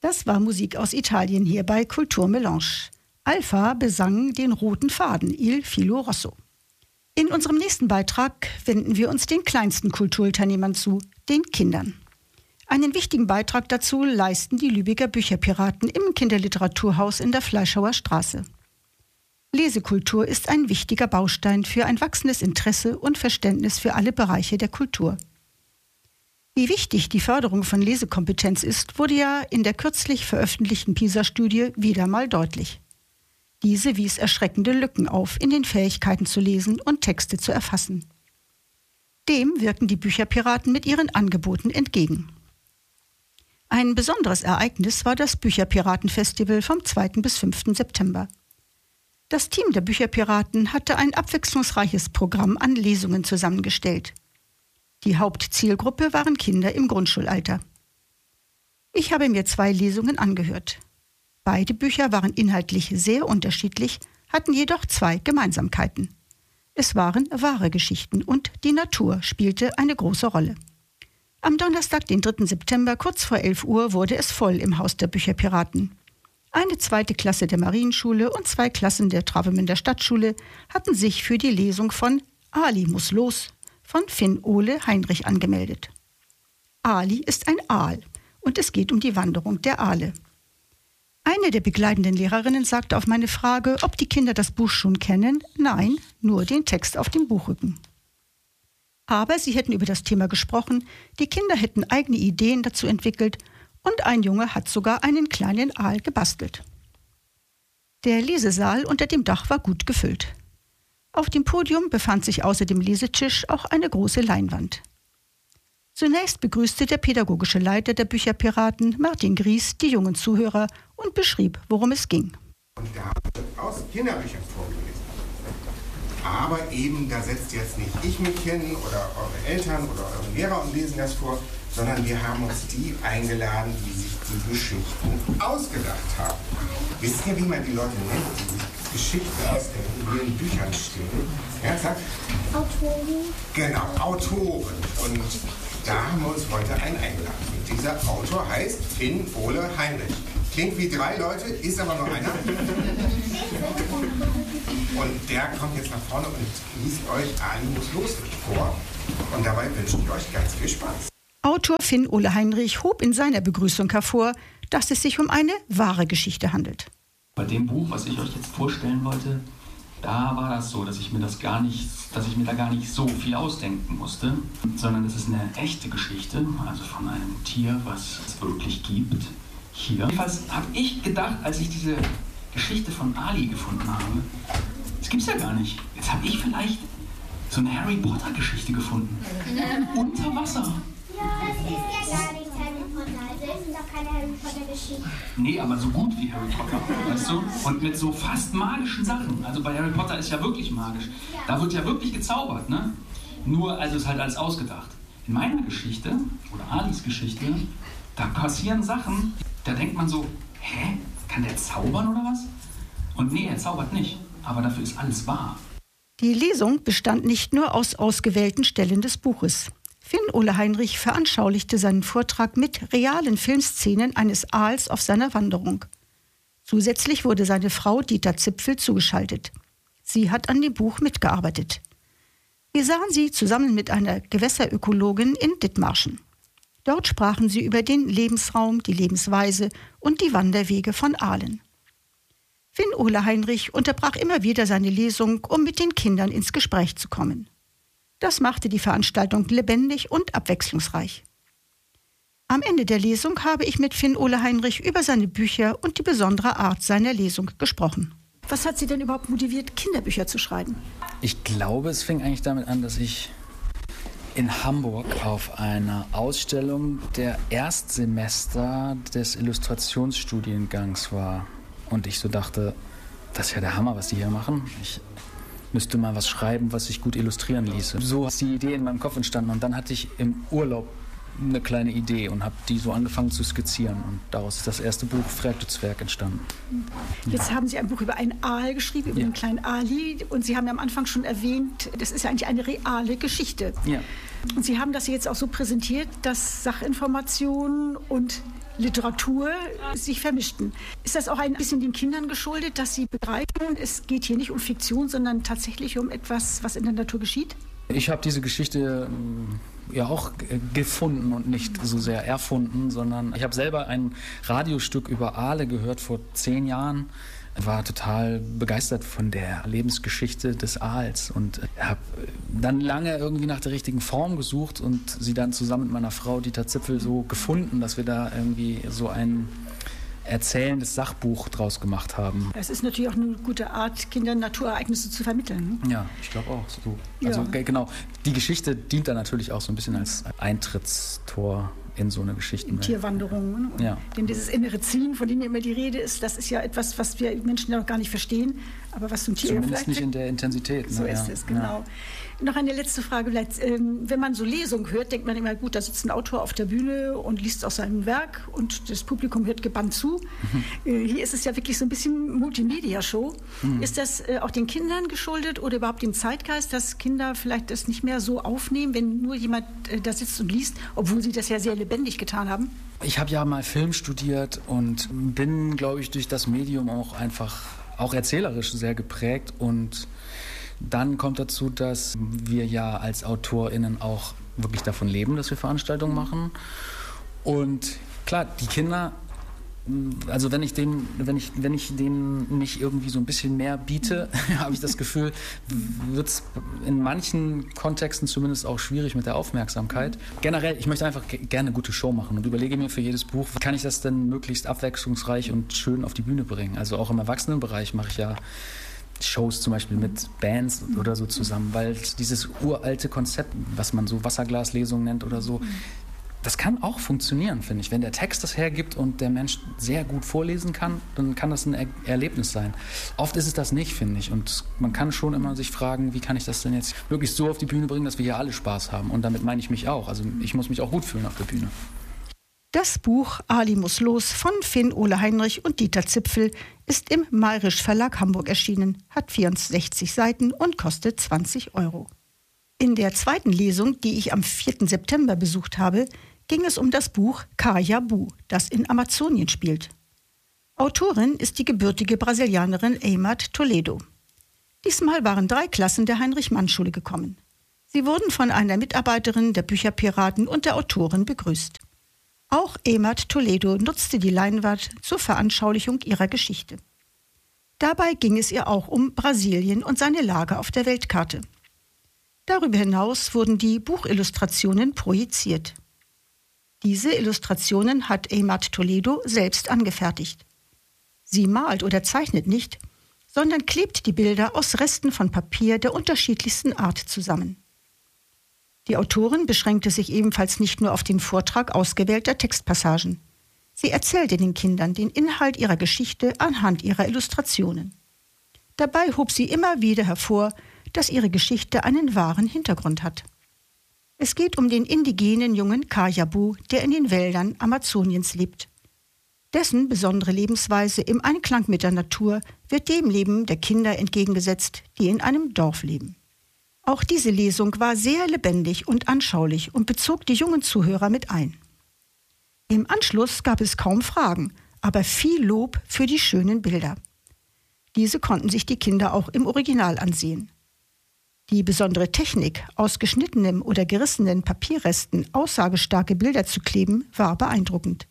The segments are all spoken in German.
Das war Musik aus Italien hier bei Kulturmelange. Alpha besang den roten Faden, Il Filo Rosso. In unserem nächsten Beitrag wenden wir uns den kleinsten Kulturteilnehmern zu, den Kindern. Einen wichtigen Beitrag dazu leisten die Lübecker Bücherpiraten im Kinderliteraturhaus in der Fleischhauer Straße. Lesekultur ist ein wichtiger Baustein für ein wachsendes Interesse und Verständnis für alle Bereiche der Kultur. Wie wichtig die Förderung von Lesekompetenz ist, wurde ja in der kürzlich veröffentlichten PISA-Studie wieder mal deutlich. Diese wies erschreckende Lücken auf in den Fähigkeiten zu lesen und Texte zu erfassen. Dem wirken die Bücherpiraten mit ihren Angeboten entgegen. Ein besonderes Ereignis war das Bücherpiraten-Festival vom 2. bis 5. September. Das Team der Bücherpiraten hatte ein abwechslungsreiches Programm an Lesungen zusammengestellt. Die Hauptzielgruppe waren Kinder im Grundschulalter. Ich habe mir 2 Lesungen angehört. Beide Bücher waren inhaltlich sehr unterschiedlich, hatten jedoch 2 Gemeinsamkeiten. Es waren wahre Geschichten und die Natur spielte eine große Rolle. Am Donnerstag, den 3. September, kurz vor 11 Uhr, wurde es voll im Haus der Bücherpiraten. Eine 2. Klasse der Marienschule und 2 Klassen der Travemünder Stadtschule hatten sich für die Lesung von Ali muss los von Finn-Ole Heinrich angemeldet. Ali ist ein Aal und es geht um die Wanderung der Aale. Eine der begleitenden Lehrerinnen sagte auf meine Frage, ob die Kinder das Buch schon kennen, nein, nur den Text auf dem Buchrücken. Aber sie hätten über das Thema gesprochen, die Kinder hätten eigene Ideen dazu entwickelt und ein Junge hat sogar einen kleinen Aal gebastelt. Der Lesesaal unter dem Dach war gut gefüllt. Auf dem Podium befand sich außer dem Lesetisch auch eine große Leinwand. Zunächst begrüßte der pädagogische Leiter der Bücherpiraten, Martin Gries, die jungen Zuhörer und beschrieb, worum es ging. Und der hat aus Kinderbüchern vorgelesen. Aber eben, da setzt jetzt nicht ich mich hin oder eure Eltern oder eure Lehrer und lesen das vor, sondern wir haben uns die eingeladen, die sich die Geschichten ausgedacht haben. Wisst ihr, wie man die Leute nennt, die sich Geschichten ausdenken, die in Büchern stehen? Ja, sagt? Autoren. Genau, Autoren. Und da haben wir uns heute einen eingeladen. Und dieser Autor heißt Finn-Ole Heinrich. Klingt wie 3 Leute, ist aber nur einer. Und der kommt jetzt nach vorne und liest euch Ali muss los vor. Und dabei wünsche ich euch ganz viel Spaß. Autor Finn-Ole Heinrich hob in seiner Begrüßung hervor, dass es sich um eine wahre Geschichte handelt. Bei dem Buch, was ich euch jetzt vorstellen wollte, da war das so, dass ich mir da gar nicht so viel ausdenken musste, sondern es ist eine echte Geschichte, also von einem Tier, was es wirklich gibt. Hier. Jedenfalls habe ich gedacht, als ich diese Geschichte von Ali gefunden habe, das gibt's ja gar nicht. Jetzt habe ich vielleicht so eine Harry Potter Geschichte gefunden. Unter Wasser. Ja, das ist ja gar nicht Harry Potter. Also es sind doch keine Harry Potter Geschichten. Nee, aber so gut wie Harry Potter, weißt du? Und mit so fast magischen Sachen. Also bei Harry Potter ist ja wirklich magisch. Da wird ja wirklich gezaubert, ne? Nur, also ist halt alles ausgedacht. In meiner Geschichte, oder Alis Geschichte, da passieren Sachen, da denkt man so, hä? Kann der zaubern oder was? Und nee, er zaubert nicht. Aber dafür ist alles wahr. Die Lesung bestand nicht nur aus ausgewählten Stellen des Buches. Finn-Ole Heinrich veranschaulichte seinen Vortrag mit realen Filmszenen eines Aals auf seiner Wanderung. Zusätzlich wurde seine Frau Dieter Zipfel zugeschaltet. Sie hat an dem Buch mitgearbeitet. Wir sahen sie zusammen mit einer Gewässerökologin in Dithmarschen. Dort sprachen sie über den Lebensraum, die Lebensweise und die Wanderwege von Aalen. Finn-Ole Heinrich unterbrach immer wieder seine Lesung, um mit den Kindern ins Gespräch zu kommen. Das machte die Veranstaltung lebendig und abwechslungsreich. Am Ende der Lesung habe ich mit Finn-Ole Heinrich über seine Bücher und die besondere Art seiner Lesung gesprochen. Was hat Sie denn überhaupt motiviert, Kinderbücher zu schreiben? Ich glaube, es fing eigentlich damit an, dass ich in Hamburg auf einer Ausstellung der Erstsemester des Illustrationsstudiengangs war. Und ich so dachte, das ist ja der Hammer, was die hier machen. Ich müsste mal was schreiben, was sich gut illustrieren ließe. So ist die Idee in meinem Kopf entstanden und dann hatte ich im Urlaub eine kleine Idee und habe die so angefangen zu skizzieren. Und daraus ist das erste Buch Frettozwerg entstanden. Jetzt haben Sie ein Buch über einen Aal geschrieben, über den kleinen Ali. Und Sie haben ja am Anfang schon erwähnt, das ist ja eigentlich eine reale Geschichte. Ja. Und Sie haben das jetzt auch so präsentiert, dass Sachinformationen und Literatur sich vermischten. Ist das auch ein bisschen den Kindern geschuldet, dass sie begreifen, es geht hier nicht um Fiktion, sondern tatsächlich um etwas, was in der Natur geschieht? Ich habe diese Geschichte ja auch gefunden und nicht so sehr erfunden, sondern ich habe selber ein Radiostück über Aale gehört vor 10 Jahren. Ich war total begeistert von der Lebensgeschichte des Aals und habe dann lange irgendwie nach der richtigen Form gesucht und sie dann zusammen mit meiner Frau Dieter Zipfel so gefunden, dass wir da irgendwie so ein erzählendes Sachbuch draus gemacht haben. Es ist natürlich auch eine gute Art, Kindern Naturereignisse zu vermitteln. Ne? Ja, ich glaube auch. So. Also genau, die Geschichte dient da natürlich auch so ein bisschen als Eintrittstor in so eine Geschichte. In Tierwanderungen. Ja. Denn dieses innere Ziehen, von dem immer die Rede ist, das ist ja etwas, was wir Menschen ja noch gar nicht verstehen, aber was so ein Tier zumindest vielleicht nicht in der Intensität. So ist es, genau. Ja. Noch eine letzte Frage. Wenn man so Lesungen hört, denkt man immer, gut, da sitzt ein Autor auf der Bühne und liest aus seinem Werk und das Publikum hört gebannt zu. Hier ist es ja wirklich so ein bisschen Multimedia-Show. Ist das auch den Kindern geschuldet oder überhaupt dem Zeitgeist, dass Kinder vielleicht das nicht mehr so aufnehmen, wenn nur jemand da sitzt und liest, obwohl sie das ja sehr lebendig getan haben? Ich habe ja mal Film studiert und bin, glaube ich, durch das Medium auch einfach auch erzählerisch sehr geprägt und dann kommt dazu, dass wir ja als AutorInnen auch wirklich davon leben, dass wir Veranstaltungen machen. Und klar, die Kinder, also wenn ich denen nicht irgendwie so ein bisschen mehr biete, habe ich das Gefühl, wird es in manchen Kontexten zumindest auch schwierig mit der Aufmerksamkeit. Generell, ich möchte einfach gerne eine gute Show machen und überlege mir für jedes Buch, wie kann ich das denn möglichst abwechslungsreich und schön auf die Bühne bringen. Also auch im Erwachsenenbereich mache ich ja Shows zum Beispiel mit Bands oder so zusammen, weil dieses uralte Konzept, was man so Wasserglaslesung nennt oder so, das kann auch funktionieren, finde ich. Wenn der Text das hergibt und der Mensch sehr gut vorlesen kann, dann kann das ein Erlebnis sein. Oft ist es das nicht, finde ich. Und man kann schon immer sich fragen, wie kann ich das denn jetzt möglichst so auf die Bühne bringen, dass wir hier alle Spaß haben. Und damit meine ich mich auch. Also ich muss mich auch gut fühlen auf der Bühne. Das Buch Ali muss los von Finn-Ole Heinrich und Dieter Zipfel ist im Mayrisch Verlag Hamburg erschienen, hat 64 Seiten und kostet 20 €. In der zweiten Lesung, die ich am 4. September besucht habe, ging es um das Buch Kajabu, das in Amazonien spielt. Autorin ist die gebürtige Brasilianerin Eimart Toledo. Diesmal waren 3 Klassen der Heinrich-Mann-Schule gekommen. Sie wurden von einer Mitarbeiterin der Bücherpiraten und der Autorin begrüßt. Auch Eimart Toledo nutzte die Leinwand zur Veranschaulichung ihrer Geschichte. Dabei ging es ihr auch um Brasilien und seine Lage auf der Weltkarte. Darüber hinaus wurden die Buchillustrationen projiziert. Diese Illustrationen hat Eimart Toledo selbst angefertigt. Sie malt oder zeichnet nicht, sondern klebt die Bilder aus Resten von Papier der unterschiedlichsten Art zusammen. Die Autorin beschränkte sich ebenfalls nicht nur auf den Vortrag ausgewählter Textpassagen. Sie erzählte den Kindern den Inhalt ihrer Geschichte anhand ihrer Illustrationen. Dabei hob sie immer wieder hervor, dass ihre Geschichte einen wahren Hintergrund hat. Es geht um den indigenen jungen Kajabu, der in den Wäldern Amazoniens lebt. Dessen besondere Lebensweise im Einklang mit der Natur wird dem Leben der Kinder entgegengesetzt, die in einem Dorf leben. Auch diese Lesung war sehr lebendig und anschaulich und bezog die jungen Zuhörer mit ein. Im Anschluss gab es kaum Fragen, aber viel Lob für die schönen Bilder. Diese konnten sich die Kinder auch im Original ansehen. Die besondere Technik, aus geschnittenem oder gerissenen Papierresten aussagestarke Bilder zu kleben, war beeindruckend.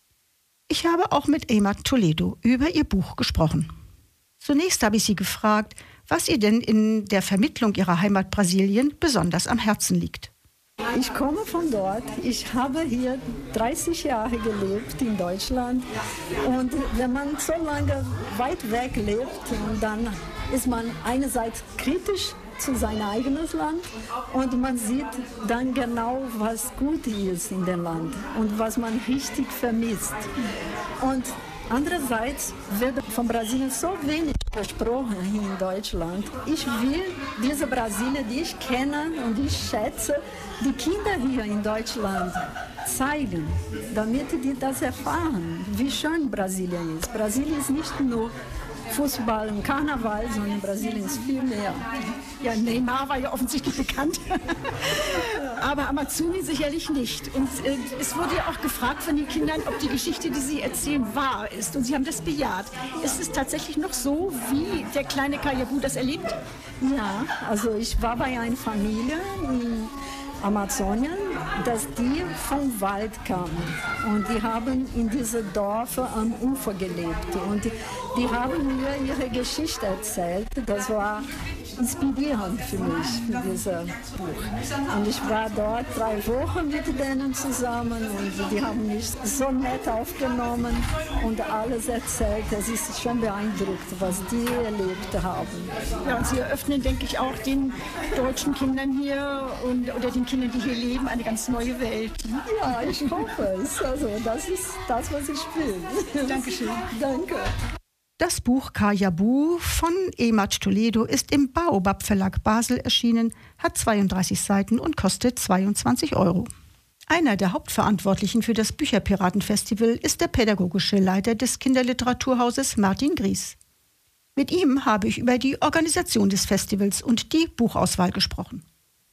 Ich habe auch mit Eimart Toledo über ihr Buch gesprochen. Zunächst habe ich sie gefragt, was ihr denn in der Vermittlung ihrer Heimat Brasilien besonders am Herzen liegt. Ich komme von dort. Ich habe hier 30 Jahre gelebt in Deutschland. Und wenn man so lange weit weg lebt, dann ist man einerseits kritisch zu seinem eigenen Land und man sieht dann genau, was gut ist in dem Land und was man richtig vermisst. Und andererseits wird von Brasilien so wenig gesprochen hier in Deutschland. Ich will diese Brasilien, die ich kenne und ich schätze, die Kinder hier in Deutschland zeigen, damit die das erfahren, wie schön Brasilien ist. Brasilien ist nicht nur Fußball und Karneval, sondern Brasilien ist viel mehr. Ja, Neymar war ja offensichtlich bekannt. aber Amazoni sicherlich nicht. Und es wurde ja auch gefragt von den Kindern, ob die Geschichte, die sie erzählen, wahr ist. Und sie haben das bejaht. Ist es tatsächlich noch so, wie der kleine Kajabu das erlebt? Ja, also ich war bei einer Familie in Amazonien, dass die vom Wald kamen und die haben in diese Dörfer am Ufer gelebt und die haben mir ihre Geschichte erzählt. Das war inspirierend für mich, für dieses Buch. Und ich war dort 3 Wochen mit denen zusammen und die haben mich so nett aufgenommen und alles erzählt. Es ist schon beeindruckt, was die erlebt haben. Ja, und Sie eröffnen, denke ich, auch den deutschen Kindern hier oder den Kindern, die hier leben, eine ganz neue Welt. Ja, ich hoffe es. Also das ist das, was ich will. Dankeschön. Danke. Das Buch Kajabu von Emad Toledo ist im Baobab Verlag Basel erschienen, hat 32 Seiten und kostet 22 €. Einer der Hauptverantwortlichen für das Bücherpiratenfestival ist der pädagogische Leiter des Kinderliteraturhauses Martin Gries. Mit ihm habe ich über die Organisation des Festivals und die Buchauswahl gesprochen.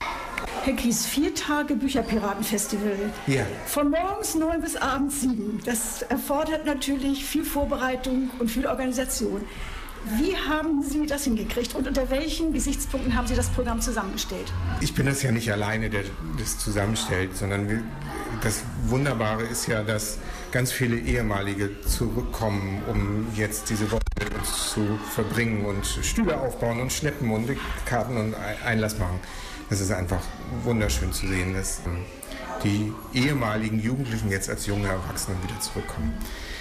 Herr Gries, 4 Tage Bücherpiratenfestival. Ja. Von morgens 9 bis abends 7. Das erfordert natürlich viel Vorbereitung und viel Organisation. Wie haben Sie das hingekriegt und unter welchen Gesichtspunkten haben Sie das Programm zusammengestellt? Ich bin das ja nicht alleine, der das zusammenstellt, sondern das Wunderbare ist ja, dass ganz viele Ehemalige zurückkommen, um jetzt diese Woche mit uns zu verbringen und Stühle aufbauen und schleppen und Karten und Einlass machen. Das ist einfach wunderschön zu sehen, dass die ehemaligen Jugendlichen jetzt als junge Erwachsene wieder zurückkommen.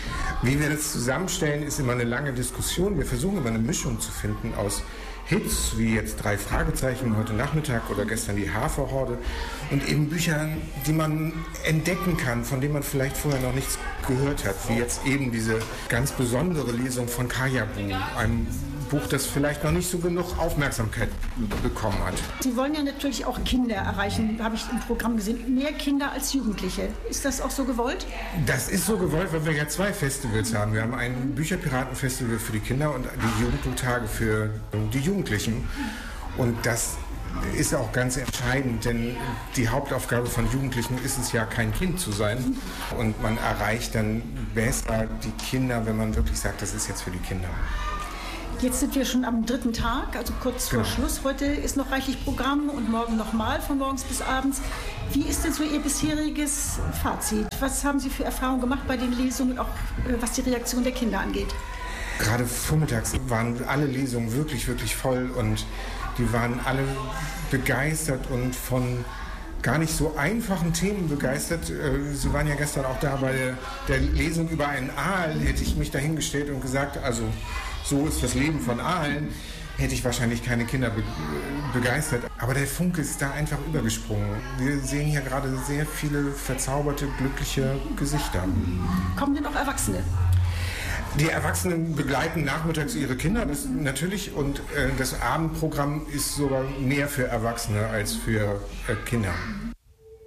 Wie wir das zusammenstellen, ist immer eine lange Diskussion. Wir versuchen immer eine Mischung zu finden aus Hits, wie jetzt 3 Fragezeichen heute Nachmittag oder gestern die Haferhorde und eben Büchern, die man entdecken kann, von denen man vielleicht vorher noch nichts gehört hat, wie jetzt eben diese ganz besondere Lesung von Kajabu, einem Buch, das vielleicht noch nicht so genug Aufmerksamkeit bekommen hat. Sie wollen ja natürlich auch Kinder erreichen, habe ich im Programm gesehen. Mehr Kinder als Jugendliche. Ist das auch so gewollt? Das ist so gewollt, weil wir ja 2 Festivals haben. Wir haben ein Bücherpiratenfestival für die Kinder und die Jugendbuchtage für die Jugendlichen. Und das ist auch ganz entscheidend, denn die Hauptaufgabe von Jugendlichen ist es ja, kein Kind zu sein. Und man erreicht dann besser die Kinder, wenn man wirklich sagt, das ist jetzt für die Kinder. Jetzt sind wir schon am 3. Tag, also kurz vor Schluss. Heute ist noch reichlich Programm und morgen nochmal von morgens bis abends. Wie ist denn so Ihr bisheriges Fazit? Was haben Sie für Erfahrungen gemacht bei den Lesungen, auch was die Reaktion der Kinder angeht? Gerade vormittags waren alle Lesungen wirklich, wirklich voll und die waren alle begeistert und von gar nicht so einfachen Themen begeistert. Sie waren ja gestern auch da bei der Lesung über einen Aal, hätte ich mich dahingestellt und gesagt, also so ist das Leben von Aalen, hätte ich wahrscheinlich keine Kinder begeistert. Aber der Funke ist da einfach übergesprungen. Wir sehen hier gerade sehr viele verzauberte, glückliche Gesichter. Kommen denn auch Erwachsene? Die Erwachsenen begleiten nachmittags ihre Kinder, das natürlich. Und das Abendprogramm ist sogar mehr für Erwachsene als für Kinder.